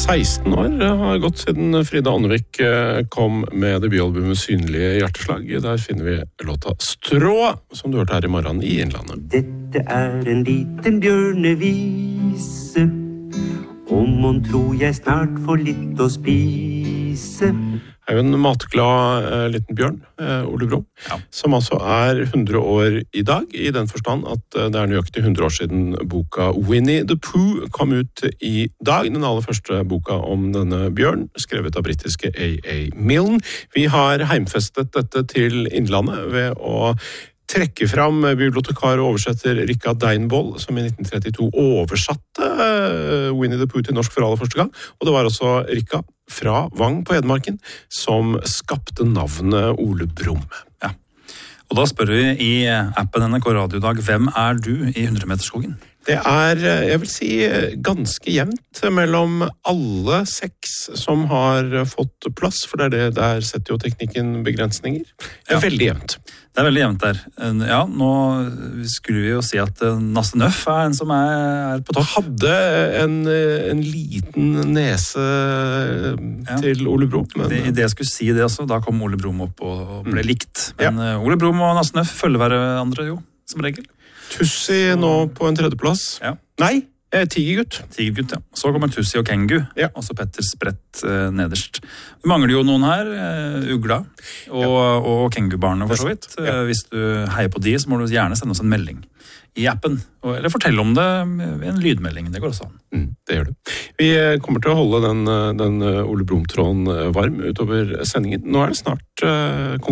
16 år har gått siden Frida Annevik kom med debutalbumet Synlige hjerteslag. Der finner vi låta Strå, som du hørte her i morgen i Innlandet. Dette en liten bjørnevise, og mon tror jeg snart får litt å spise. Det er jo en matglad liten bjørn, Ole Brumm, som altså 100 år i dag, i den forstand at det nøyaktig 100 år siden boka Winnie the Pooh kom ut i dag. Den aller første boka om denne bjørn, skrevet av britiske A.A. Milne. Vi har heimfestet dette til Innlandet ved å trekke fram bibliotekar og oversetter Rikka Deinvoll, som i 1932 oversatte Winnie the Pooh til norsk for aller første gang. Og det var også Rikka fra Vang på Hedmarken som skapte navnet Ole Brumm. Ja. Og da spør vi i appen NRK Radiodag, hvem du i 100-meterskogen? Det jeg vil si, ganske jevnt mellom alle 6 som har fått plass, for der setter jo teknikken begrensninger. Det veldig jevnt. Det veldig jevnt der. Ja, nå skulle vi jo si at Nasse Nøff en som på topp. Hadde en liten nese til Ole Brumm. I det jeg skulle si det også, da kom Ole Brumm opp og ble likt. Men Ole Brumm og Nasse Nøff følger hverandre jo, som regel. Tussi nå på en 3. plass. Ja. Nei, Tigergutt. Tigergutt, ja. Så kommer Tussi og Kengu, og så Petter Sprett nederst. Vi mangler jo noen her, Ugla og Kengu-barnet for så vidt. Hvis du heier på de, så må du gjerne sende oss en melding i appen, eller fortelle om det i en lydmelding, det går også an. Det gjør det. Vi kommer til å holde den Ole Brumm-tråden varm utover sendingen. Nå det snart